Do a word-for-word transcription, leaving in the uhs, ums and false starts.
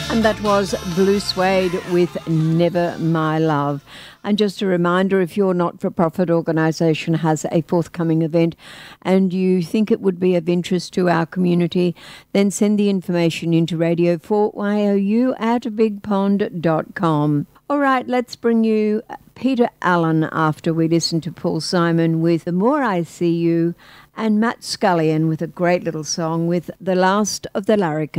And that was Blue Suede with Never My Love. And just a reminder, if your not-for-profit organisation has a forthcoming event and you think it would be of interest to our community, then send the information into Radio four Y O U at big pond dot com. All right, let's bring you Peter Allen after we listen to Paul Simon with The More I See You, and Matt Scullion with a great little song with The Last of the Larrikins.